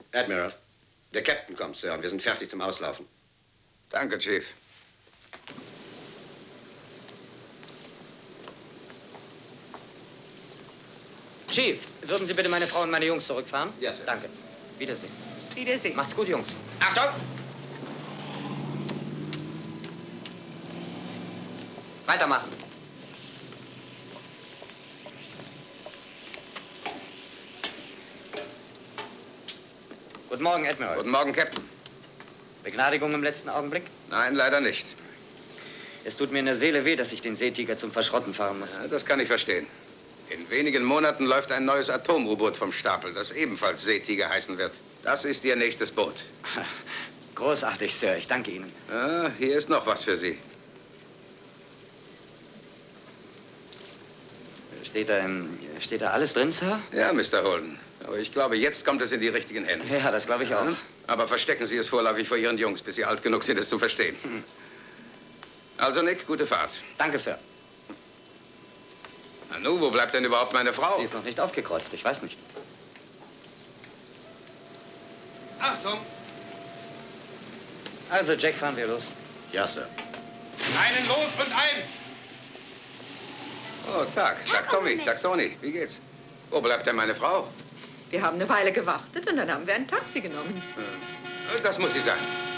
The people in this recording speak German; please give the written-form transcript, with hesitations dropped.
Admiral, der Captain kommt, Sir, und wir sind fertig zum Auslaufen. Danke, Chief. Chief, würden Sie bitte meine Frau und meine Jungs zurückfahren? Ja, Sir. Danke. Wiedersehen. Wiedersehen. Macht's gut, Jungs. Achtung! Weitermachen. Guten Morgen, Admiral. Guten Morgen, Captain. Begnadigung im letzten Augenblick? Nein, leider nicht. Es tut mir in der Seele weh, dass ich den Seetiger zum Verschrotten fahren muss. Ja, das kann ich verstehen. In wenigen Monaten läuft ein neues Atom-U-Boot vom Stapel, das ebenfalls Seetiger heißen wird. Das ist Ihr nächstes Boot. Großartig, Sir. Ich danke Ihnen. Ah, hier ist noch was für Sie. Steht da alles drin, Sir? Ja, Mr. Holden. Aber ich glaube, jetzt kommt es in die richtigen Hände. Ja, das glaube ich auch. Aber verstecken Sie es vorläufig vor Ihren Jungs, bis sie alt genug sind, es zu verstehen. Also, Nick, gute Fahrt. Danke, Sir. Nanu, wo bleibt denn überhaupt meine Frau? Sie ist noch nicht aufgekreuzt, ich weiß nicht. Achtung! Also, Jack, fahren wir los. Ja, Sir. Einen los und ein! Oh, Tag. Tag, Tommy. Tag, Tony. Wie geht's? Wo bleibt denn meine Frau? Wir haben eine Weile gewartet und dann haben wir ein Taxi genommen. Das muss sie sein.